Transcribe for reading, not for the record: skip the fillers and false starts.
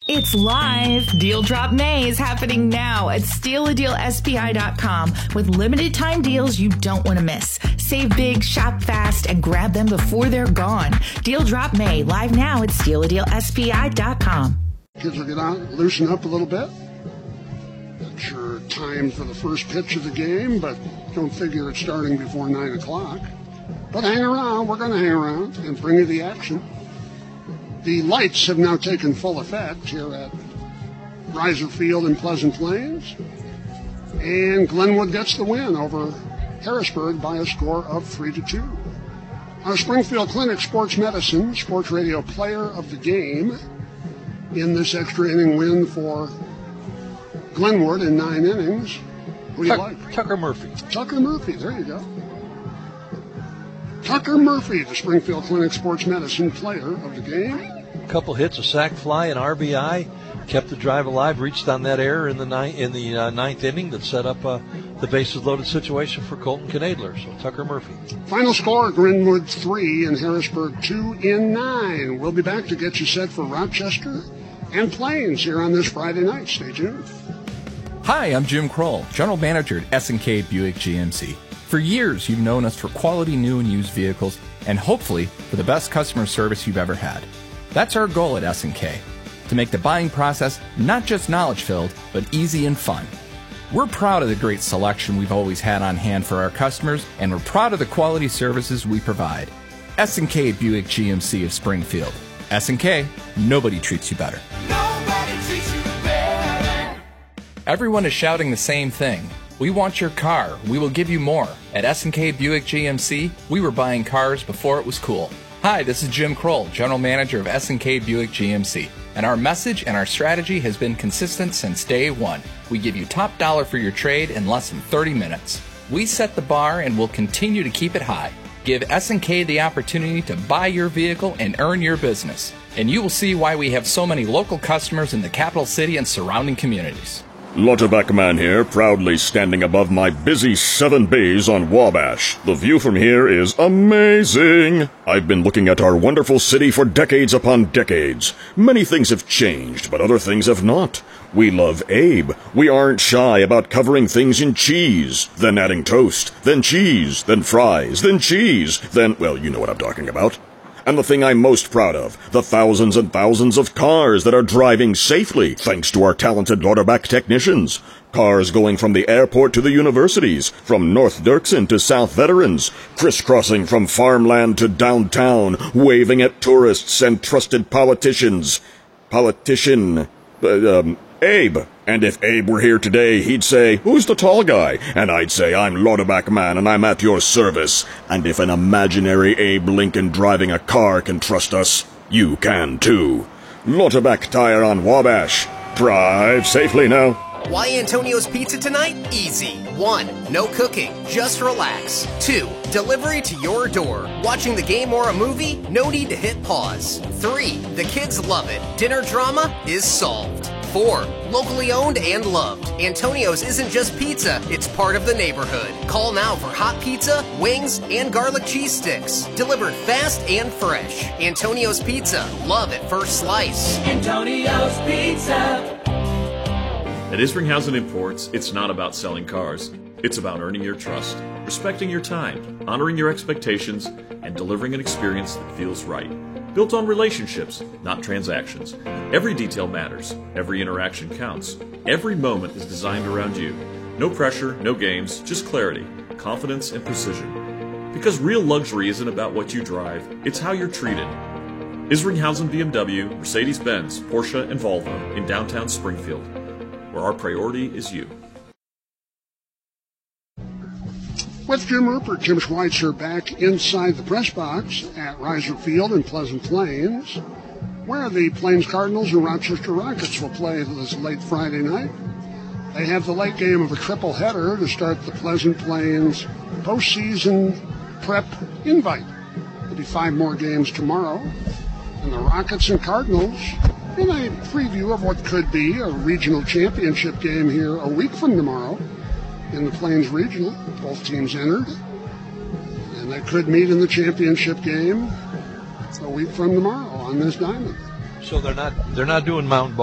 It's live. Deal Drop May is happening now at StealADealSPI.com with limited time deals you don't want to miss. Save big, shop fast, and grab them before they're gone. Deal Drop May live now at StealADealSPI.com. Kids will get out, loosen up a little bit. It's your time for the first pitch of the game, but don't figure it's starting before 9 o'clock. But hang around. We're going to hang around and bring you the action. The lights have now taken full effect here at Riser Field in Pleasant Plains. And Glenwood gets the win over Harrisburg by a score of 3-2. Our Springfield Clinic Sports Medicine Sports Radio Player of the Game in this extra inning win for Glenwood in 9 innings. Who do you like? Tucker Murphy. Tucker Murphy, there you go. Tucker Murphy, the Springfield Clinic Sports Medicine Player of the Game. A couple hits, a sac fly, an RBI, kept the drive alive, reached on that error in the ninth inning that set up the bases-loaded situation for Colton Knadler. So Tucker Murphy. Final score, Glenwood 3 and Harrisburg 2 in 9. We'll be back to get you set for Rochester and Plains here on this Friday night. Stay tuned. Hi, I'm Jim Kroll, General Manager at S&K Buick GMC. For years, you've known us for quality new and used vehicles and hopefully for the best customer service you've ever had. That's our goal at S&K, to make the buying process not just knowledge-filled, but easy and fun. We're proud of the great selection we've always had on hand for our customers, and we're proud of the quality services we provide. S&K Buick GMC of Springfield. S&K, nobody treats you better. Nobody treats you better. Everyone is shouting the same thing. We want your car. We will give you more. At S&K Buick GMC, we were buying cars before it was cool. Hi, this is Jim Kroll, General Manager of S&K Buick GMC. And our message and our strategy has been consistent since day one. We give you top dollar for your trade in less than 30 minutes. We set the bar and will continue to keep it high. Give S&K the opportunity to buy your vehicle and earn your business. And you will see why we have so many local customers in the capital city and surrounding communities. Lauterbach Man here, proudly standing above my busy 7 bays on Wabash. The view from here is amazing. I've been looking at our wonderful city for decades upon decades. Many things have changed, but other things have not. We love Abe. We aren't shy about covering things in cheese, then adding toast, then cheese, then fries, then cheese, then, well, you know what I'm talking about. And the thing I'm most proud of, the thousands and thousands of cars that are driving safely thanks to our talented Lauterbach technicians. Cars going from the airport to the universities, from North Dirksen to South Veterans, crisscrossing from farmland to downtown, waving at tourists and trusted politicians. Abe. And if Abe were here today, he'd say, "Who's the tall guy?" And I'd say, "I'm Lauterbach Man, and I'm at your service." And if an imaginary Abe Lincoln driving a car can trust us, you can too. Lauterbach Tire on Wabash. Drive safely now. Why Antonio's Pizza tonight? Easy. 1. No cooking. Just relax. 2. Delivery to your door. Watching the game or a movie? No need to hit pause. 3. The kids love it. Dinner drama is solved. 4. Locally owned and loved. Antonio's isn't just pizza, it's part of the neighborhood. Call now for hot pizza, wings, and garlic cheese sticks. Delivered fast and fresh. Antonio's Pizza. Love at first slice. Antonio's Pizza. At Isringhausen Imports, it's not about selling cars. It's about earning your trust, respecting your time, honoring your expectations, and delivering an experience that feels right. Built on relationships, not transactions. Every detail matters. Every interaction counts. Every moment is designed around you. No pressure, no games, just clarity, confidence, and precision. Because real luxury isn't about what you drive, it's how you're treated. Isringhausen BMW, Mercedes-Benz, Porsche, and Volvo in downtown Springfield, where our priority is you. With Jim Rupert, Jim Schweitzer back inside the press box at Riser Field in Pleasant Plains, where the Plains Cardinals and Rochester Rockets will play this late Friday night. They have the late game of a triple header to start the Pleasant Plains postseason prep invite. There'll be 5 more games tomorrow. And the Rockets and Cardinals in a preview of what could be a regional championship game here a week from tomorrow. In the Plains Regional, both teams entered, and they could meet in the championship game a week from tomorrow on this diamond. So they're not doing Mountain